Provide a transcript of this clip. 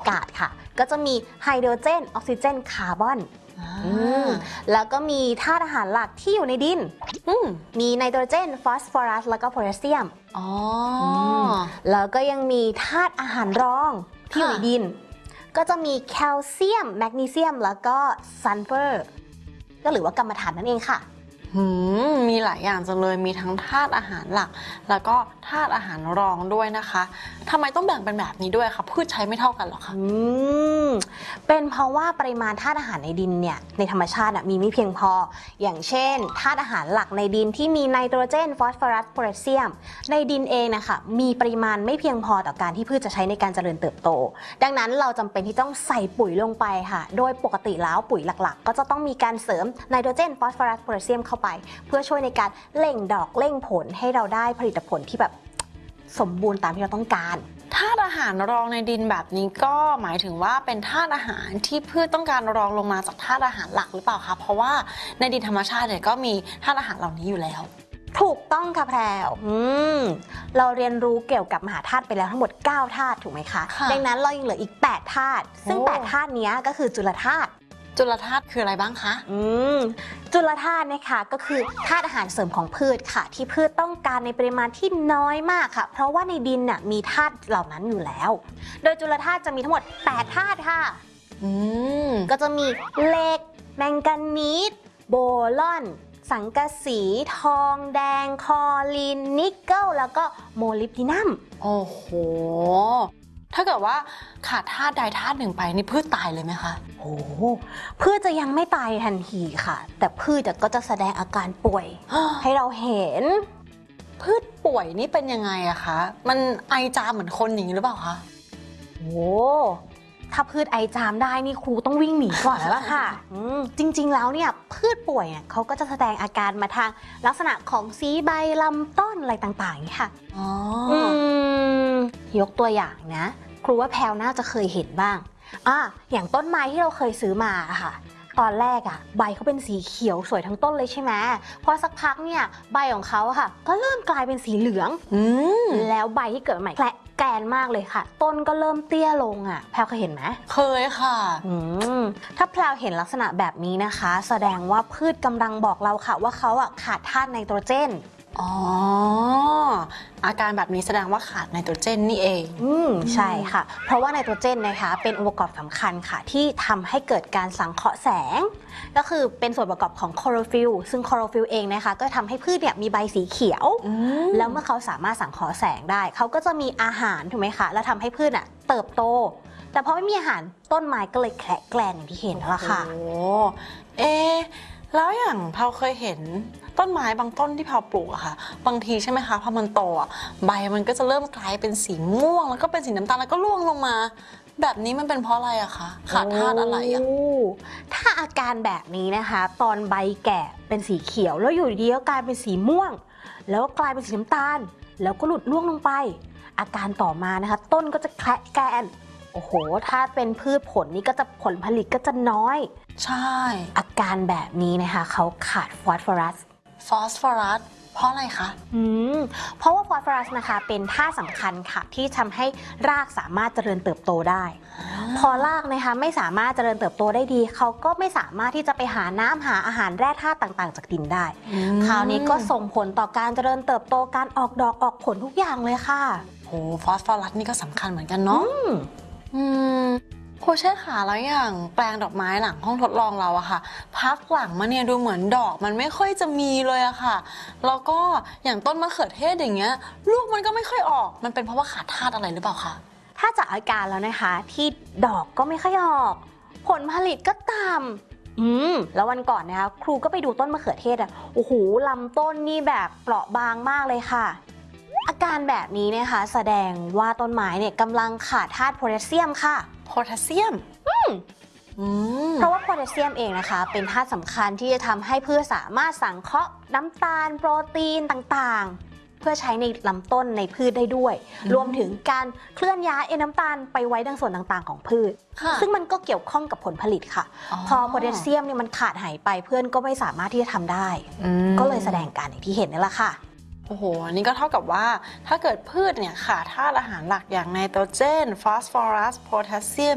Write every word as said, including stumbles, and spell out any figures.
ากาศค่ะก็จะมีไฮโดรเจนออกซิเจนคาร์บอนแล้วก็มีธาตุอาหารหลักที่อยู่ในดินมีไนโตรเจนฟอสฟอรัสแล้วก็โพแทสเซียมอ๋อแล้วก็ยังมีธาตุอาหารรองที่อยู่ในดินก็จะมีแคลเซียมแมกนีเซียมแล้วก็ซัลเฟอร์ก็หรือว่ากรรมฐานนั่นเองค่ะหืมมีหลายอย่างจังเลยมีทั้งธาตุอาหารหลักแล้วก็ธาตุอาหารรองด้วยนะคะทำไมต้องแบ่งเป็นแบบนี้ด้วยคะพืชใช้ไม่เท่ากันหรอคะอืมเป็นเพราะว่าปริมาณธาตุอาหารในดินเนี่ยในธรรมชาติมีไม่เพียงพออย่างเช่นธาตุอาหารหลักในดินที่มีไนโตรเจนฟอสฟอรัสโพแทสเซียมในดินเองนะคะมีปริมาณไม่เพียงพอต่อการที่พืชจะใช้ในการเจริญเติบโตดังนั้นเราจำเป็นที่ต้องใส่ปุ๋ยลงไปค่ะโดยปกติแล้วปุ๋ยหลักๆก็จะต้องมีการเสริมไนโตรเจนฟอสฟอรัสโพแทสเซียมเข้าไปเพื่อช่วยในการเร่งดอกเร่งผลให้เราได้ผลิตผลที่แบบสมบูรณ์ตามที่เราต้องการธาตุอาหารรองในดินแบบนี้ก็หมายถึงว่าเป็นธาตุอาหารที่พืชต้องการรองลงมาจากธาตุอาหารหลักหรือเปล่าคะเพราะว่าในดินธรรมชาติเนี่ยก็มีธาตุอาหารเหล่านี้อยู่แล้วถูกต้องค่ะแพรวอืมเราเรียนรู้เกี่ยวกับมหาธาตุไปแล้วทั้งหมดเก้าธาตุถูกไหมคะดังนั้นเรายังเหลืออีกแปดธาตุซึ่งแปดธาตุนี้ก็คือจุลธาตุจุลธาตุคืออะไรบ้างคะอืมจุลธาตุนะคะก็คือธาตุอาหารเสริมของพืชค่ะที่พืชต้องการในปริมาณที่น้อยมากค่ะเพราะว่าในดินน่ะมีธาตุเหล่านั้นอยู่แล้วโดยจุลธาตุจะมีทั้งหมดแปดธาตุค่ะอืมก็จะมีเหล็กแมงกานีสโบรอนสังกะสีทองแดงคอลินนิกเกิลแล้วก็โมลิบดินัมโอ้โหถ้าเกิดว่าขาดธาตุใดธาตุหนึ่งไปนี่พืชตายเลยไหมคะโอ้พืชจะยังไม่ตายทันทีค่ะแต่พืชก็จะแสดงอาการป่วย ให้เราเห็นพืชป่วยนี่เป็นยังไงอะคะมันไอจามเหมือนคนอย่างนี้หรือเปล่าคะโอ้ถ้าพืชไอจามได้นี่ครูต้องวิ่งหนีก่อนแล้วล่ะค่ะ จริงๆแล้วเนี่ยพืชป่วยเนี่ยเขาก็จะแสดงอาการมาทางลักษณะของสีใบลำต้นอะไรต่างๆนี่ค่ะอ๋อยกตัวอย่างนะครูว่าแพลวน่าจะเคยเห็นบ้างอ่ะอย่างต้นไม้ที่เราเคยซื้อมาค่ะตอนแรกอ่ะใบเขาเป็นสีเขียวสวยทั้งต้นเลยใช่ไหมพอสักพักเนี่ยใบของเขาค่ะก็เริ่มกลายเป็นสีเหลืองแล้วใบที่เกิดใหม่แกรนมากเลยค่ะต้นก็เริ่มเตี้ยลงอ่ะแพลวเคยเห็นไหมเคยค่ะถ้าแพลวเห็นลักษณะแบบนี้นะคะแสดงว่าพืชกำลังบอกเราค่ะว่าเขาอ่ะขาดธาตุไนโตรเจนอ๋ออาการแบบนี้แสดงว่าขาดไนโตรเจนนี่เองอืมใช่ค่ะเพราะว่าไนโตรเจนนะคะเป็นองค์ประกอบสำคัญค่ะที่ทำให้เกิดการสังเคราะห์แสงก็คือเป็นส่วนประกอบของคลอโรฟิลซึ่งคลอโรฟิลเองนะคะก็ทำให้พืชเนี่ยมีใบสีเขียวแล้วเมื่อเขาสามารถสังเคราะห์แสงได้เขาก็จะมีอาหารถูกไหมคะแล้วทำให้พืชอ่ะเติบโตแต่พอไม่มีอาหารต้นไม้ก็เลยแคละแกลนอย่างที่เห็นแล้วล่ะค่ะโอ้เอแล้วอย่างเราเคยเห็นต้นไม้บางต้นที่เราปลูกอะค่ะบางทีใช่ไหมคะพอมันโตอะใบมันก็จะเริ่มกลายเป็นสีม่วงแล้วก็เป็นสีน้ำตาลแล้วก็ร่วงลงมาแบบนี้มันเป็นเพราะอะไรอะคะขาดธาตุอะไรอะถ้าอาการแบบนี้นะคะตอนใบแก่เป็นสีเขียวแล้วอยู่ดีก็กลายเป็นสีม่วงแล้วกลายเป็นสีน้ำตาลแล้วก็หลุดร่วงลงไปอาการต่อมานะคะต้นก็จะแคละแกนโอ้โหถ้าเป็นพืชผลนี่ก็จะผลผลิตก็จะน้อยใช่อาการแบบนี้นะคะเขาขาดฟอสฟอรัสฟอสฟอรัสเพราะอะไรคะอืมเพราะว่าฟอสฟอรัสนะคะเป็นธาตุสำคัญค่ะที่ทำให้รากสามารถเจริญเติบโตได้พอรากนะคะไม่สามารถเจริญเติบโตได้ดีเขาก็ไม่สามารถที่จะไปหาน้ำหาอาหารแร่ธาตุต่างๆจากดินได้คราวนี้ก็ส่งผลต่อการเจริญเติบโตการออกดอกออกผลทุกอย่างเลยค่ะโอ้ฟอสฟอรัสนี่ก็สำคัญเหมือนกันเนาะอืมครูเช่ขาแล้วอย่างแปลงดอกไม้หลังห้องทดลองเราอะค่ะพักหลังมาเนี่ยดูเหมือนดอกมันไม่ค่อยจะมีเลยอะค่ะแล้วก็อย่างต้นมะเขือเทศอย่างเงี้ยลูกมันก็ไม่ค่อยออกมันเป็นเพราะว่าขาดธาตุอะไรหรือเปล่าคะถ้าจากอาการแล้วนะคะที่ดอกก็ไม่ค่อยออกผลผลิตก็ต่ำอืมแล้ววันก่อนนะคะครูก็ไปดูต้นมะเขือเทศอะโอ้โหลำต้นนี่แบบเปราะบางมากเลยค่ะอาการแบบนี้นะคะแสดงว่าต้นไม้เนี่ยกำลังขาดธาตุโพแทสเซียมค่ะโพแทสเซียมเพราะว่าโพแทสเซียมเองนะคะเป็นธาตุสำคัญที่จะทำให้พืชสามารถสังเคราะห์น้ำตาลโปรตีนต่างๆเพื่อใช้ในลำต้นในพืชได้ด้วยรวมถึงการเคลื่อนย้ายไอ้น้ำตาลไปไว้ดังส่วนต่างๆของพืชซึ่งมันก็เกี่ยวข้องกับผลผลิตค่ะพอโพแทสเซียมเนี่ยมันขาดหายไปเพื่อนก็ไม่สามารถที่จะทำได้ก็เลยแสดงการอย่างที่เห็นนี่แหละค่ะโอ้โหนี่ก็เท่ากับว่าถ้าเกิดพืชเนี่ยขาดธาตุอาหารหลักอย่างไนโตรเจนฟอสฟอรัสโพแทสเซียม